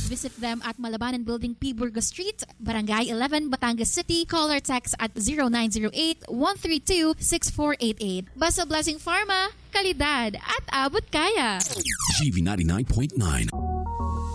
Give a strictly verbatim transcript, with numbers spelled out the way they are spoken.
Visit them at Malabanan Building, P. Burgos Street, Barangay eleven, Batangas City. Call or text at zero nine zero eight, one three two, six four eight eight. Basta Blessing Pharma, kalidad at abot kaya. G V ninety-nine point nine.